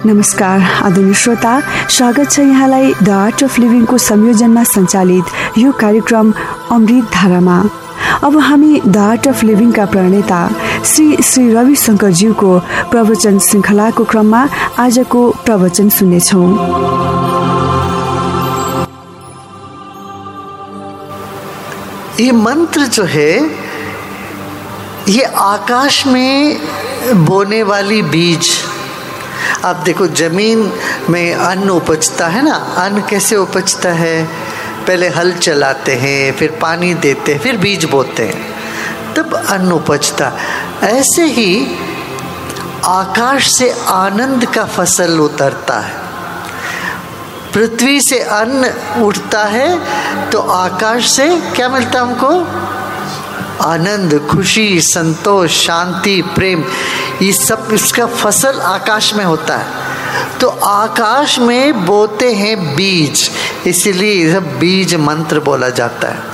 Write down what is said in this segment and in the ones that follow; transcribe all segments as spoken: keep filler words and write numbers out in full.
नमस्कार आदरणीय श्रोता, स्वागत छ यहाँलाई द आर्ट अफ लिभिङको संयोजनमा सञ्चालित यो कार्यक्रम अमृत धारामा। अब हामी द आर्ट अफ लिभिङका प्रणेता श्री श्री रविशंकरज्यूको प्रवचन श्रृंखलाको क्रममा आजको प्रवचन सुन्नेछौँ। ये मंत्र जो है ये आकाश में बोने वाली बीज। आप देखो जमीन में अन्न उपजता है ना, अन्न कैसे उपजता है? पहले हल चलाते हैं, फिर पानी देते हैं, फिर बीज बोते हैं, तब अन्न उपजता। ऐसे ही आकाश से आनंद का फसल उतरता है। पृथ्वी से अन्न उठता है तो आकाश से क्या मिलता है हमको? आनंद, खुशी, संतोष, शांति, प्रेम, ये सब इसका फसल आकाश में होता है। तो आकाश में बोते हैं बीज, इसीलिए सब बीज मंत्र बोला जाता है।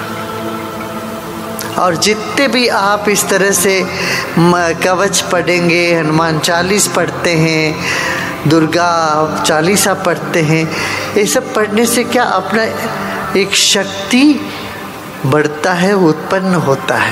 और जितने भी आप इस तरह से कवच पढ़ेंगे, हनुमान चालीस पढ़ते हैं, दुर्गा चालीसा पढ़ते हैं, ये सब पढ़ने से क्या अपना एक शक्ति बढ़ता है, उत्पन्न होता है।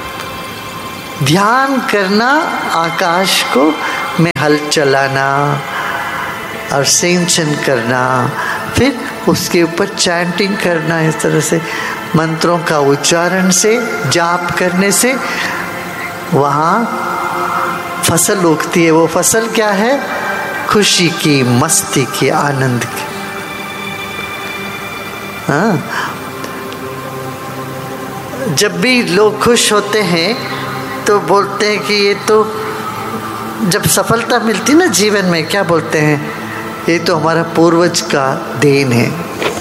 ध्यान करना, आकाश को में हल चलाना और सिंचन करना, फिर उसके ऊपर चैंटिंग करना, इस तरह से मंत्रों का उच्चारण से, जाप करने से वहाँ फसल उगती है। वो फसल क्या है? खुशी की, मस्ती की, आनंद की। हाँ, जब भी लोग खुश होते हैं तो बोलते हैं कि ये तो, जब सफलता मिलती ना जीवन में, क्या बोलते हैं? ये तो हमारा पूर्वज का देन है।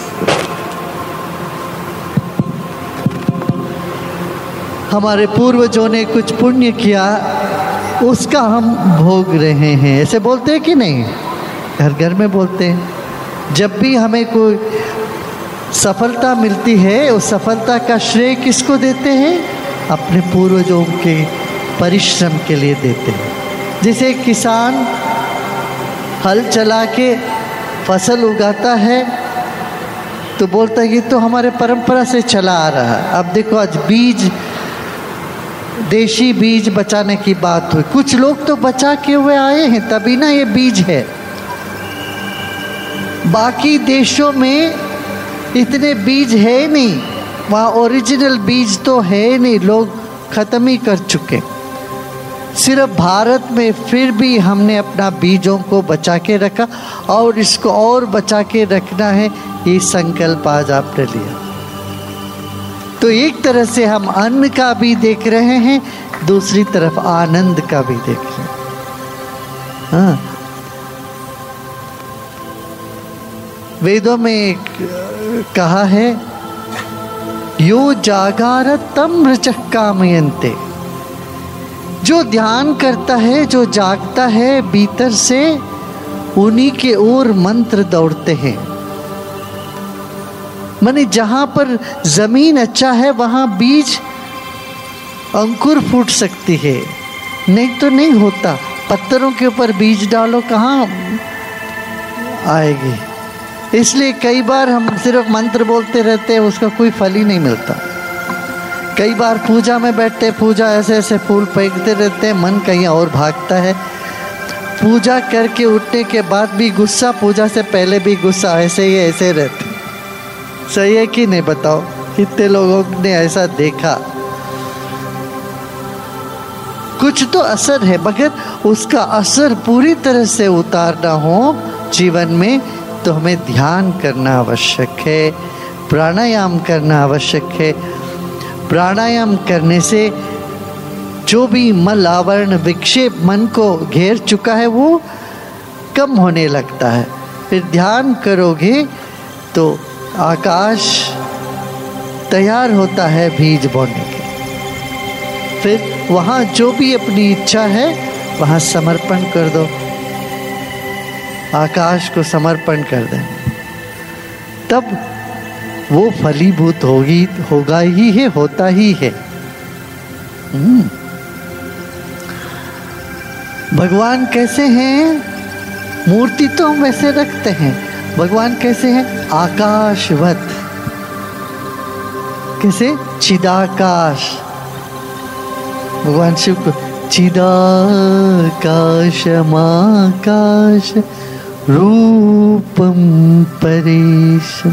हमारे पूर्वजों ने कुछ पुण्य किया, उसका हम भोग रहे हैं। ऐसे बोलते हैं कि नहीं? घर घर में बोलते हैं। जब भी हमें कोई सफलता मिलती है, उस सफलता का श्रेय किसको देते हैं? अपने पूर्वजों के परिश्रम के लिए देते हैं। जैसे किसान हल चला के फसल उगाता है तो बोलता है कि तो हमारे परंपरा से चला आ रहा है। अब देखो आज बीज, देशी बीज बचाने की बात हुई, कुछ लोग तो बचा के हुए आए हैं, तभी ना ये बीज है। बाकी देशों में इतने बीज है नहीं, वहाँ ओरिजिनल बीज तो है नहीं, लोग ख़त्म ही कर चुके। सिर्फ भारत में फिर भी हमने अपना बीजों को बचा के रखा और इसको और बचा के रखना है, ये संकल्प आज आपने लिया। तो एक तरह से हम अन्न का भी देख रहे हैं, दूसरी तरफ आनंद का भी देख रहे हैं। हाँ, वेदों में कहा है, यो जागार तम ऋचः कामयन्ते। जो ध्यान करता है, जो जागता है भीतर से, उन्हीं के ओर मंत्र दौड़ते हैं। माने जहाँ पर जमीन अच्छा है वहाँ बीज अंकुर फूट सकती है, नहीं तो नहीं होता। पत्थरों के ऊपर बीज डालो, कहाँ आएगी? इसलिए कई बार हम सिर्फ मंत्र बोलते रहते हैं, उसका कोई फल ही नहीं मिलता। कई बार पूजा में बैठते, पूजा ऐसे ऐसे फूल फेंकते रहते हैं, मन कहीं और भागता है। पूजा करके उठने के बाद भी गुस्सा, पूजा से पहले भी गुस्सा, ऐसे ही ऐसे रहते। सही है कि नहीं? बताओ, कितने लोगों ने ऐसा देखा? कुछ तो असर है, मगर उसका असर पूरी तरह से उतारना हो जीवन में तो हमें ध्यान करना आवश्यक है, प्राणायाम करना आवश्यक है। प्राणायाम करने से जो भी मल आवरण विक्षेप मन को घेर चुका है वो कम होने लगता है। फिर ध्यान करोगे तो आकाश तैयार होता है बीज बोने के। फिर वहाँ जो भी अपनी इच्छा है वहाँ समर्पण कर दो, आकाश को समर्पण कर दें, तब वो फलीभूत होगी, होगा ही है, होता ही है। भगवान कैसे हैं? मूर्ति तो हम वैसे रखते हैं, भगवान कैसे हैं? आकाशवत। कैसे? चिदाकाश। भगवान शिव को चिदाकाशमाकाश रूपम परेशम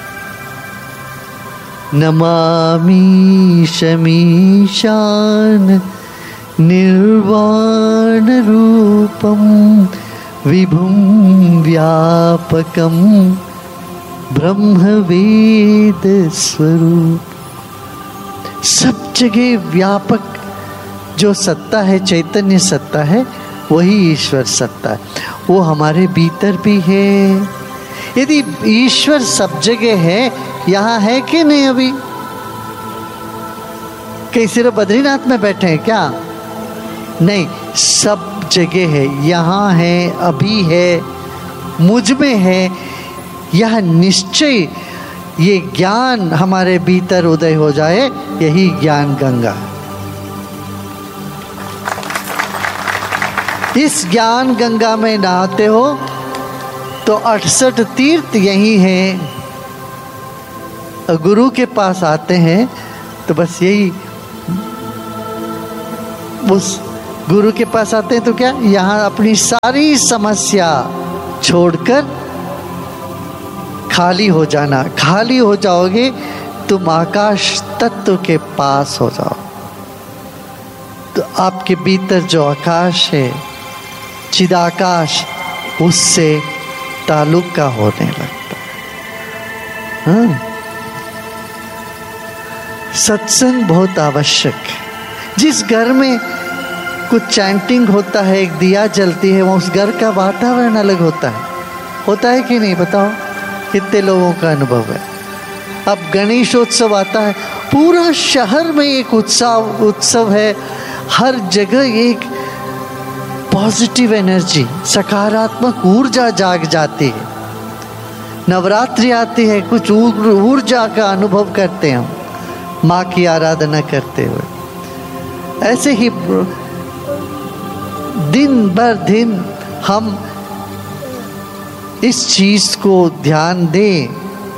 नमामि शमीशान निर्वाण रूपम विभुम व्यापकम ब्रह्मवेद स्वरूप। सब जगह व्यापक जो सत्ता है, चैतन्य सत्ता है, वही ईश्वर सत्ता है। वो हमारे भीतर भी है। यदि ईश्वर सब जगह है, यहाँ है कि नहीं? अभी कहीं सिर्फ बद्रीनाथ में बैठे हैं क्या? नहीं, सब जगह है। यहाँ है, अभी है, मुझ में है। यह निश्चय, ये ज्ञान हमारे भीतर उदय हो जाए, यही ज्ञान गंगा है। इस ज्ञान गंगा में नहाते हो तो अड़सठ तीर्थ यही हैं। गुरु के पास आते हैं तो बस यही, उस गुरु के पास आते हैं तो क्या, यहाँ अपनी सारी समस्या छोड़कर खाली हो जाना। खाली हो जाओगे, तुम आकाश तत्व के पास हो जाओ। तो आपके भीतर जो आकाश है, चिदाकाश, उससे ताल्लुका होने लगता है। हाँ? सत्संग बहुत आवश्यक है। जिस घर में कुछ चैंटिंग होता है, एक दिया जलती है, वो उस घर का वातावरण अलग होता है। होता है कि नहीं? बताओ कितने लोगों का अनुभव है। अब गणेशोत्सव आता है, पूरा शहर में एक उत्सव उत्सव है। हर जगह एक पॉजिटिव एनर्जी, सकारात्मक ऊर्जा जाग जाती है। नवरात्रि आती है, कुछ ऊर्जा का अनुभव करते हैं हम माँ की आराधना करते हुए। ऐसे ही दिन भर दिन हम इस चीज को ध्यान दें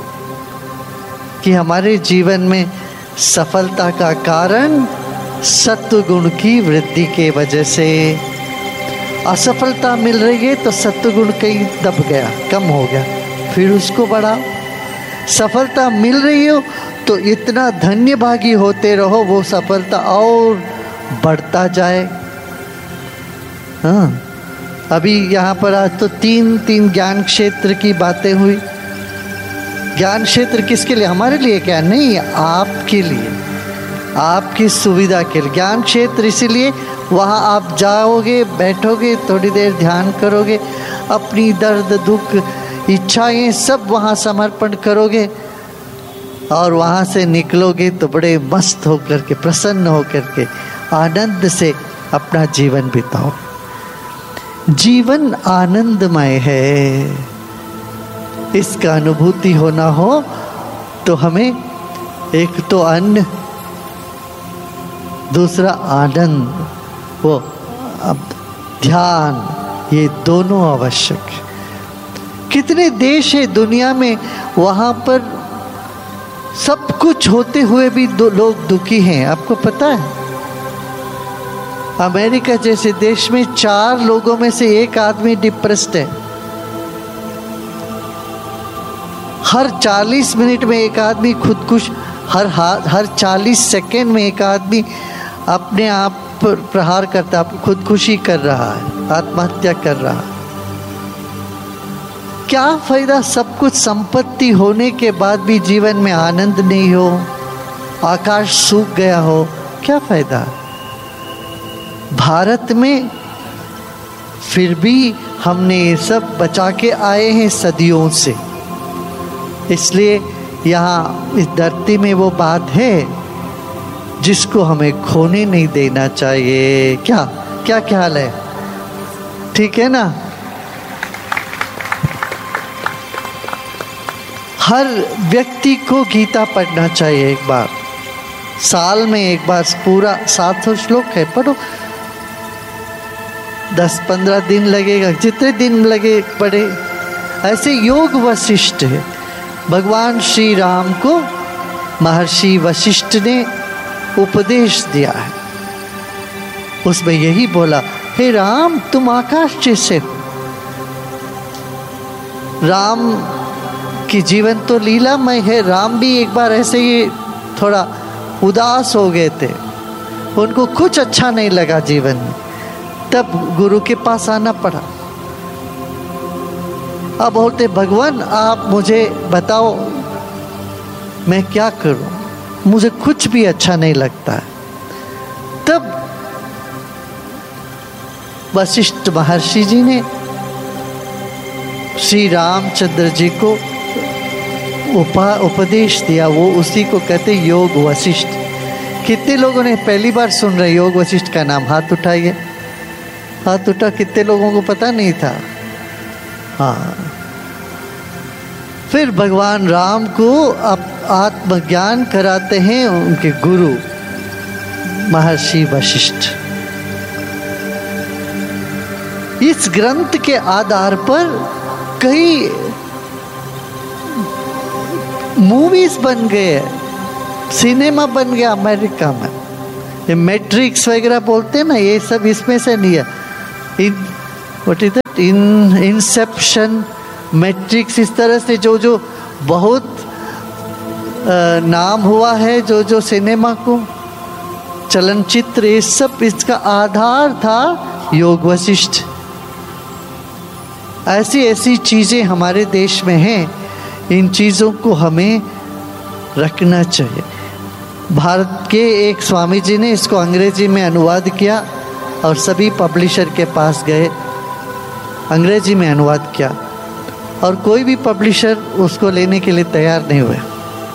कि हमारे जीवन में सफलता का कारण सत्व गुण की वृद्धि के वजह से। असफलता मिल रही है तो सत्व गुण कहीं दब गया, कम हो गया, फिर उसको बढ़ाओ। सफलता मिल रही हो तो इतना धन्य भागी होते रहो, वो सफलता और बढ़ता जाए। हाँ, अभी यहाँ पर आज तो तीन तीन ज्ञान क्षेत्र की बातें हुई। ज्ञान क्षेत्र किसके लिए? हमारे लिए क्या? नहीं, आपके लिए, आपकी सुविधा के लिए। ज्ञान क्षेत्र इसीलिए वहाँ आप जाओगे, बैठोगे, थोड़ी देर ध्यान करोगे, अपनी दर्द दुख इच्छाएं सब वहाँ समर्पण करोगे और वहाँ से निकलोगे तो बड़े मस्त होकर के, प्रसन्न होकर के, आनंद से अपना जीवन बिताओ। जीवन आनंदमय है, इसका अनुभूति होना हो तो हमें एक तो अन्न, दूसरा आनंद, वो अब ध्यान, ये दोनों आवश्यक है। कितने देश है दुनिया में, वहाँ पर सब कुछ होते हुए भी दो लोग दुखी हैं। आपको पता है? अमेरिका जैसे देश में चार लोगों में से एक आदमी डिप्रेस्ड है। हर चालीस मिनट में एक आदमी खुदकुश, हर हर चालीस सेकेंड में एक आदमी अपने आप पर प्रहार करता, खुदकुशी कर रहा है, आत्महत्या कर रहा है। क्या फायदा सब कुछ संपत्ति होने के बाद भी जीवन में आनंद नहीं हो, आकाश सूख गया हो, क्या फायदा? भारत में फिर भी हमने ये सब बचा के आए हैं सदियों से। इसलिए यहाँ इस धरती में वो बात है जिसको हमें खोने नहीं देना चाहिए। क्या क्या ख्याल है? ठीक है ना? हर व्यक्ति को गीता पढ़ना चाहिए एक बार, साल में एक बार। पूरा सात सौ श्लोक है, पढ़ो। दस पंद्रह दिन लगेगा, जितने दिन लगे पड़े। ऐसे योग वशिष्ठ है। भगवान श्री राम को महर्षि वशिष्ठ ने उपदेश दिया है। उसमें यही बोला, हे राम तुम आकाश जैसे हो। राम की जीवन तो लीलामय है। राम भी एक बार ऐसे ही थोड़ा उदास हो गए थे, उनको कुछ अच्छा नहीं लगा जीवन में, तब गुरु के पास आना पड़ा। अब बोलते, भगवान आप मुझे बताओ मैं क्या करूं, मुझे कुछ भी अच्छा नहीं लगता है। तब वशिष्ठ महर्षि जी ने श्री रामचंद्र जी को उपा उपदेश दिया। वो उसी को कहते योग वशिष्ठ। कितने लोगों ने पहली बार सुन रहे योग वशिष्ठ का नाम? हाथ उठाइए। हाथ उठा। कितने लोगों को पता नहीं था? हाँ। फिर भगवान राम को अब आत्मज्ञान कराते हैं उनके गुरु महर्षि वशिष्ठ। इस ग्रंथ के आधार पर कई मूवीज बन गए, सिनेमा बन गया अमेरिका में। ये मैट्रिक्स वगैरह बोलते हैं ना, ये सब इसमें से नहीं है। In what is that, in Inception, matrix, इस तरह से जो जो बहुत आ, नाम हुआ है, जो जो सिनेमा को चलनचित्र, ये सब इसका आधार था योग वशिष्ठ। ऐसी ऐसी चीजें हमारे देश में हैं, इन चीज़ों को हमें रखना चाहिए। भारत के एक स्वामी जी ने इसको अंग्रेजी में अनुवाद किया और सभी पब्लिशर के पास गए, अंग्रेजी में अनुवाद किया, और कोई भी पब्लिशर उसको लेने के लिए तैयार नहीं हुए।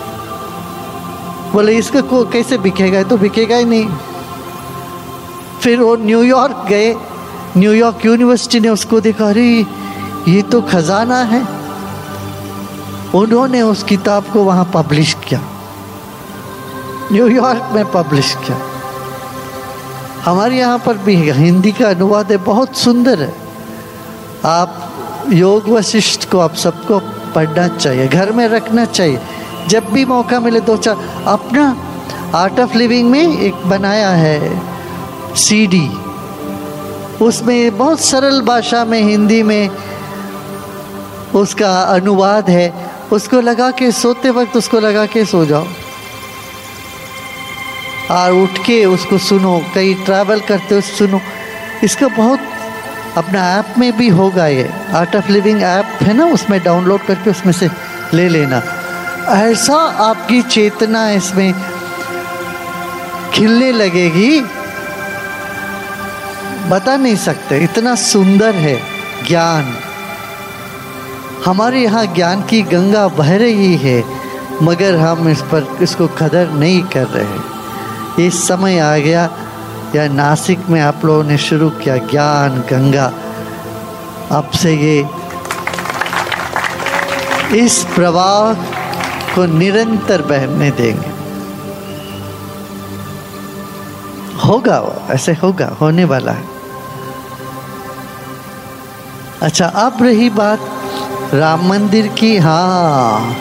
बोले इसका को कैसे बिकेगा, तो बिकेगा ही नहीं। फिर वो न्यूयॉर्क गए, न्यूयॉर्क यूनिवर्सिटी ने उसको देखा, अरे ये तो खजाना है। उन्होंने उस किताब को वहाँ पब्लिश किया, न्यूयॉर्क में पब्लिश किया। हमारे यहाँ पर भी हिंदी का अनुवाद है, बहुत सुंदर है। आप योग वशिष्ठ को आप सबको पढ़ना चाहिए, घर में रखना चाहिए, जब भी मौका मिले दो चार। अपना आर्ट ऑफ लिविंग में एक बनाया है सीडी, उसमें बहुत सरल भाषा में हिंदी में उसका अनुवाद है। उसको लगा के सोते वक्त उसको लगा के सो जाओ और उठ के उसको सुनो, कहीं ट्रैवल करते हो सुनो। इसका बहुत अपना ऐप में भी होगा, ये आर्ट ऑफ लिविंग ऐप है ना, उसमें डाउनलोड करके उसमें से ले लेना। ऐसा आपकी चेतना इसमें खिलने लगेगी, बता नहीं सकते, इतना सुंदर है ज्ञान। हमारे यहाँ ज्ञान की गंगा बह रही है, मगर हम इस पर इसको कदर नहीं कर रहे। इस समय आ गया, या नासिक में आप लोगों ने शुरू किया ज्ञान गंगा। अब से ये इस प्रवाह को निरंतर बहने देंगे। होगा, ऐसे होगा, होने वाला है। अच्छा, अब रही बात राम मंदिर की। हाँ,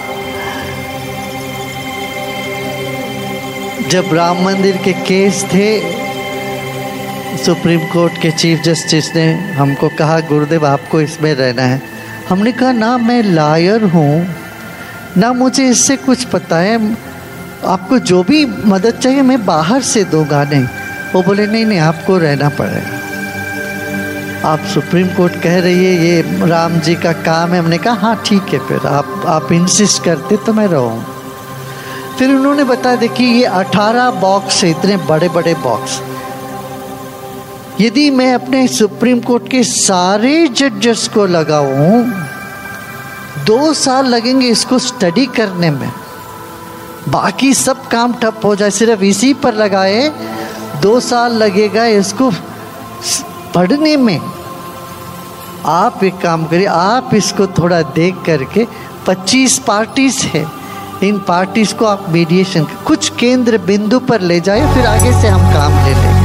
जब राम मंदिर के केस थे, सुप्रीम कोर्ट के चीफ जस्टिस ने हमको कहा, गुरुदेव आपको इसमें रहना है। हमने कहा ना मैं लायर हूँ, ना मुझे इससे कुछ पता है, आपको जो भी मदद चाहिए मैं बाहर से दूंगा। नहीं, वो बोले नहीं नहीं आपको रहना पड़ेगा, आप सुप्रीम कोर्ट कह रही है ये राम जी का काम है। हमने कहा हाँ ठीक है, फिर आप आप इंसिस्ट करते तो मैं रहूँ। फिर उन्होंने बताया देखिए ये अठारह बॉक्स है, इतने बड़े बड़े बॉक्स, यदि मैं अपने सुप्रीम कोर्ट के सारे जजेस को लगाऊं, दो साल लगेंगे इसको स्टडी करने में, बाकी सब काम ठप हो जाए, सिर्फ इसी पर लगाए दो साल लगेगा इसको पढ़ने में। आप एक काम करिए, आप इसको थोड़ा देख करके, पच्चीस पार्टीज है, इन पार्टीज को आप मीडिएशन कुछ केंद्र बिंदु पर ले जाए, फिर आगे से हम काम ले लें।